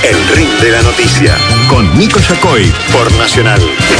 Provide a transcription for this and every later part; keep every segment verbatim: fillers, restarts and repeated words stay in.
El Ring de la Noticia. Con Nico Yacoy. Por Nacional.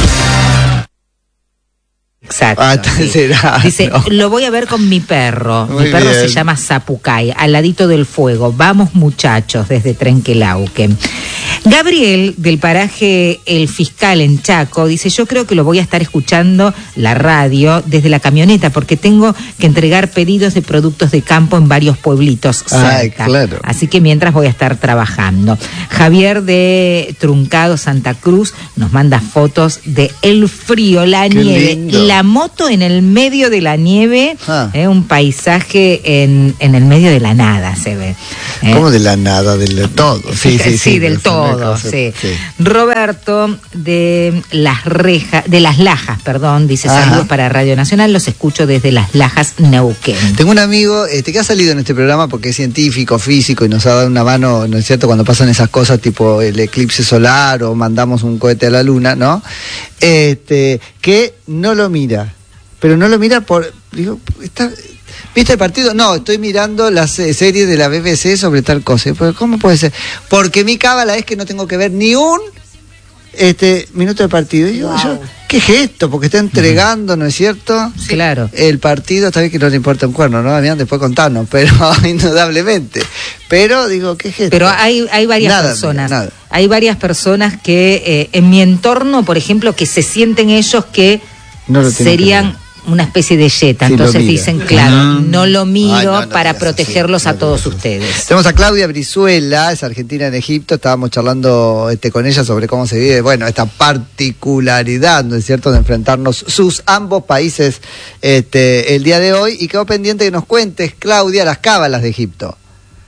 Exacto. Ah, sí. será, Dice, no. lo voy a ver con mi perro. Muy mi perro bien. se llama Zapucay, al ladito del fuego. Vamos, muchachos, desde Trenquelauque. Gabriel, del paraje El Fiscal en Chaco, dice, yo creo que lo voy a estar escuchando la radio desde la camioneta porque tengo que entregar pedidos de productos de campo en varios pueblitos Ay, cerca. claro. Así que mientras voy a estar trabajando. Javier de Truncado, Santa Cruz, nos manda fotos de el frío, la Qué nieve, lindo. la moto en el medio de la nieve, Ah. eh, un paisaje en, en el medio de la nada se ve. eh. ¿Cómo de la nada? Del todo. Sí, sí, sí. del pero son todo, cosas- sí. sí. Roberto de las rejas, de las Lajas, perdón, dice Ajá. saludos para Radio Nacional, los escucho desde las Lajas, Neuquén. Tengo un amigo este, que ha salido en este programa porque es científico, físico y nos ha dado una mano, ¿no es cierto?, cuando pasan esas cosas tipo el eclipse solar o mandamos un cohete a la luna, ¿no? Este, que no lo mira, pero no lo mira por, digo, está, ¿viste el partido? No, estoy mirando las eh, series de la B B C sobre tal cosa. Pero ¿cómo puede ser? Porque mi cábala es que no tengo que ver ni un este minuto de partido. Y digo, Wow. yo, ¿qué gesto? Porque está entregando, ¿no es cierto? Claro. El partido, está bien que no le importa un cuerno, ¿no? Damián, después contarnos, pero indudablemente. Pero digo, ¿qué gesto? Pero hay, hay varias Nada, personas. mira, nada. Hay varias personas que eh, en mi entorno, por ejemplo, que se sienten ellos que No lo tienen serían que ver. una especie de yeta. Sí, lo Entonces mira. dicen, claro, Mm. no lo miro Ay, no, no para digas protegerlos así, a todos no digas así. ustedes. Tenemos a Claudia Brizuela, es argentina en Egipto, estábamos charlando este, con ella sobre cómo se vive, bueno, esta particularidad, ¿no es cierto?, de enfrentarnos sus ambos países este, el día de hoy, y quedó pendiente que nos cuentes, Claudia, las cábalas de Egipto.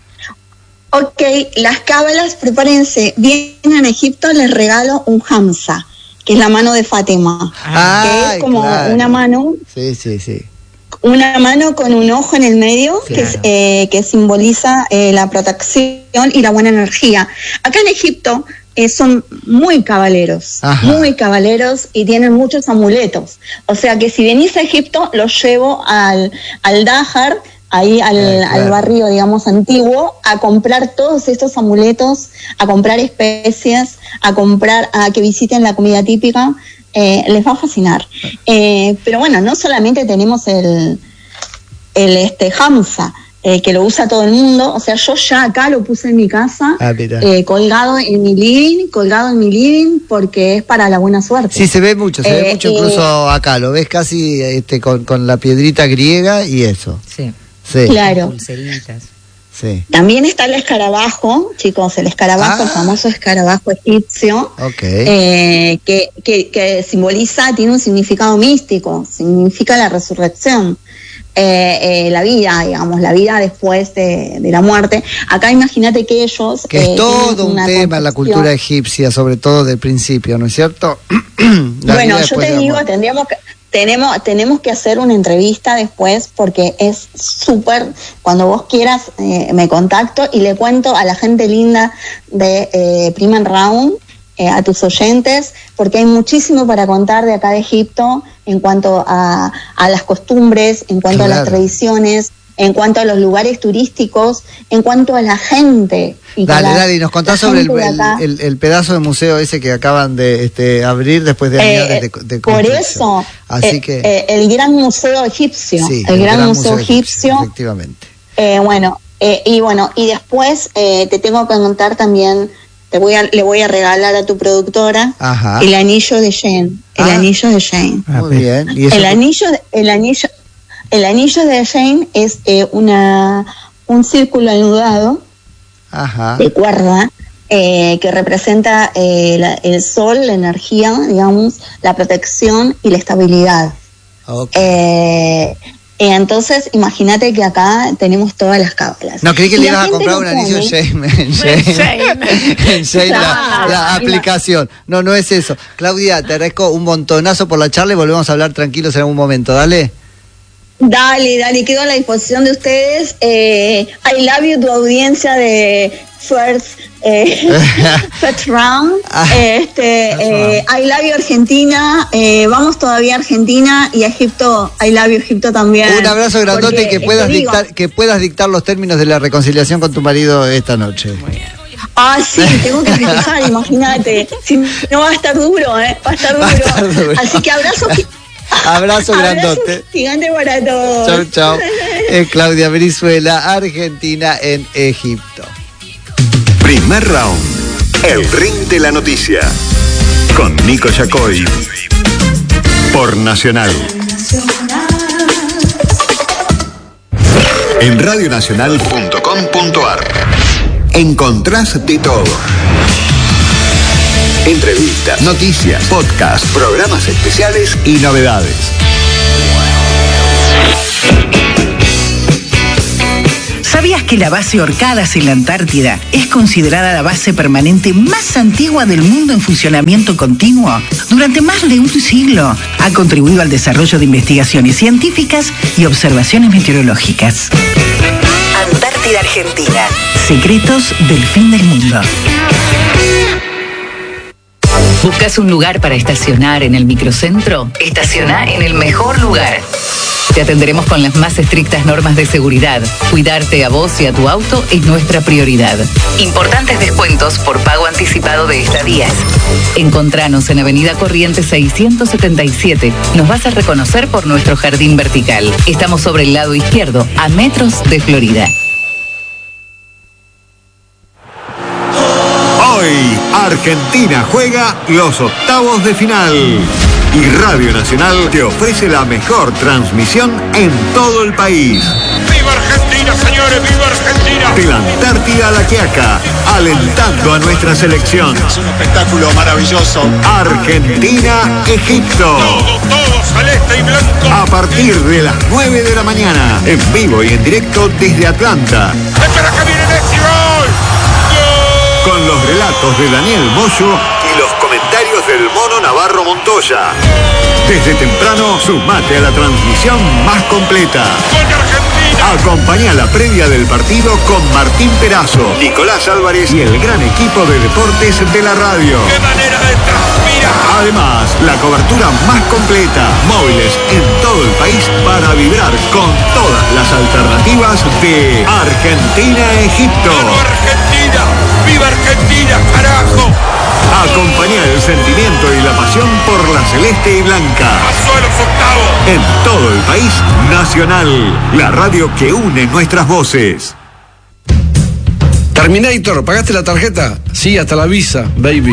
Ok, las cábalas, prepárense. Vienen a Egipto, les regalo un hamsa, que es la mano de Fátima. Ah, que Ay, es como claro. una mano, Sí, sí, sí. una mano con un ojo en el medio, que, es, Claro. eh, que simboliza eh, la protección y la buena energía. Acá en Egipto eh, son muy cabaleros, Ajá. muy cabaleros y tienen muchos amuletos. O sea que si venís a Egipto, los llevo al, al Dahar, ahí al, Eh, claro. al barrio, digamos, antiguo, a comprar todos estos amuletos, a comprar especias, a comprar, a que visiten la comida típica, eh, les va a fascinar. Eh, pero bueno, no solamente tenemos el, el este Hamsa, eh, que lo usa todo el mundo, o sea, yo ya acá lo puse en mi casa, Ah, mira. eh, colgado en mi living, colgado en mi living, porque es para la buena suerte. Sí, se ve mucho, se ve Eh, mucho eh, incluso acá, lo ves casi este, con, con la piedrita griega y eso. Sí. Sí, Claro. Pulseritas. sí. También está el escarabajo, chicos, el escarabajo, Ah. el famoso escarabajo egipcio, Ok. eh, que, que, que simboliza, tiene un significado místico, significa la resurrección, eh, eh, la vida, digamos, la vida después de, de la muerte. Acá imagínate que ellos... Que es eh, todo tienen un una tema en la concepción- cultura egipcia, sobre todo del principio, ¿no es cierto? La Bueno, vida yo después te de la digo, muerte. tendríamos que, tenemos, tenemos que hacer una entrevista después porque es súper, cuando vos quieras eh, me contacto y le cuento a la gente linda de eh, Prima Round, eh, a tus oyentes, porque hay muchísimo para contar de acá de Egipto en cuanto a, a las costumbres, en cuanto a las Claro. tradiciones, en cuanto a los lugares turísticos, en cuanto a la gente. Y con Dale, la- dale, y nos contás la sobre el, gente de el, acá. el- el pedazo de museo ese que acaban de este, abrir después de Eh, años de, de por construcción. eso, Así eh, que, eh, el Gran Museo Egipcio, sí, el, Gran, Museo, Egipcio, efectivamente. eh, bueno, eh, y bueno, y después eh, te tengo que contar también, te voy a, le voy a regalar a tu productora Ajá. el anillo de Jane, el Ah. anillo de Jane. Muy bien. ¿Y eso El qué- anillo, el anillo, el anillo de Jane es eh, una un círculo anudado Ajá. de cuerda eh, que representa eh, la- el sol, la energía, digamos, la protección y la estabilidad. Ok. Eh, eh, entonces, imagínate que acá tenemos todas las cábalas. No, creí que Y le la ibas a gente comprar lo un anillo en pone- Shane, en Shane, Shane. en Shane, la, Claro. la aplicación. No, no es eso. Claudia, te agradezco un montonazo por la charla y volvemos a hablar tranquilos en algún momento. Dale. Dale, dale, quedo a la disposición de ustedes. Eh, I love you, tu audiencia de First, eh, first Round. Ah, Este, eh, I love you, Argentina. Eh, vamos todavía a Argentina y a Egipto. I love you, Egipto también. Un abrazo grandote y Porque, que puedas te digo, dictar, que puedas dictar los términos de la reconciliación con tu marido esta noche. Ah, sí, tengo que festejar, imagínate. Si no va a estar duro, ¿eh? Va a estar duro. Va a estar duro. Así que abrazo. Abrazo grandote. Abrazo gigante para todos. Chau, chau. Es Claudia Brizuela, Argentina en Egipto. Primer round. El ring de la noticia. Con Nico Yacoy. Por Nacional. En radionacional punto com punto ar encontrás de todo. Entrevistas, noticias, podcasts, programas especiales y novedades. ¿Sabías que la base Orcadas en la Antártida es considerada la base permanente más antigua del mundo en funcionamiento continuo? Durante más de un siglo ha contribuido al desarrollo de investigaciones científicas y observaciones meteorológicas. Antártida Argentina. Secretos del fin del mundo. ¿Buscas un lugar para estacionar en el microcentro? Estaciona en el mejor lugar. Te atenderemos con las más estrictas normas de seguridad. Cuidarte a vos y a tu auto es nuestra prioridad. Importantes descuentos por pago anticipado de estadías. Encontranos en Avenida Corrientes seiscientos setenta y siete. Nos vas a reconocer por nuestro jardín vertical. Estamos sobre el lado izquierdo, a metros de Florida. Hoy, Argentina juega los octavos de final. Y Radio Nacional te ofrece la mejor transmisión en todo el país. ¡Viva Argentina, señores! ¡Viva Argentina! De la Antártida a la Quiaca, alentando a nuestra selección. Es un espectáculo maravilloso. Argentina-Egipto. Todo, todo, celeste y blanco. A partir de las nueve de la mañana, en vivo y en directo desde Atlanta. ¡Espera que viene Messi! ¡Gol! ¡Gol! Con los relatos de Daniel Moyo y los comentarios del Mono Navarro Montoya. Desde temprano, sumate a la transmisión más completa. ¡Gol de Argentina! Acompaña la previa del partido con Martín Perazo, Nicolás Álvarez y el gran equipo de deportes de la radio. ¡Qué manera de transpirar! Además, la cobertura más completa, móviles en todo el país para vibrar con todas las alternativas de Argentina-Egipto. ¡Ganó Argentina! ¡Viva Argentina, carajo! Acompaña el sentimiento y la pasión por la celeste y blanca. ¡Pasó a los octavos! En todo el país, Nacional, la radio que une nuestras voces. Terminator, ¿pagaste la tarjeta? Sí, hasta la Visa, baby.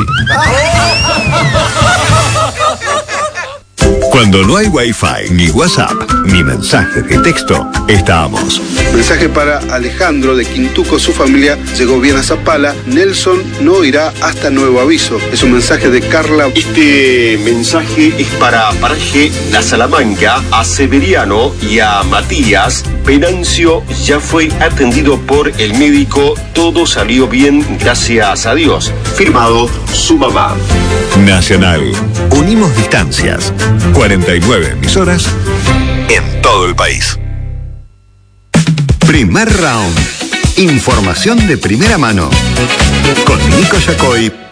Cuando no hay Wi-Fi, ni WhatsApp, ni mensajes de texto, estamos. Mensaje para Alejandro de Quintuco, su familia llegó bien a Zapala. Nelson no irá hasta nuevo aviso. Es un mensaje de Carla. Este mensaje es para Paraje La Salamanca, a Severiano y a Matías. Venancio ya fue atendido por el médico, todo salió bien, gracias a Dios. Firmado su mamá. Nacional, unimos distancias. cuarenta y nueve emisoras en todo el país. Primer round. Información de primera mano. Con Nico Yacoy